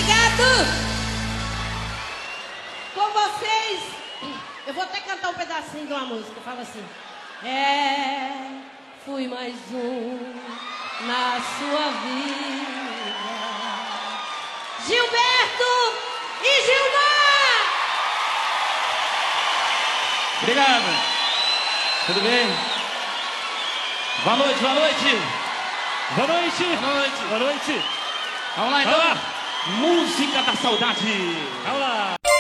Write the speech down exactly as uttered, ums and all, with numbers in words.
Obrigado! Com vocês, eu vou até cantar um pedacinho de uma música. Fala assim: é, fui mais um na sua vida. Gilberto e Gilmar! Obrigado. Tudo bem? Boa noite, boa noite. Boa noite. Boa noite. Boa noite. Vamos lá então. Vamos lá. Música da saudade. Vamos lá.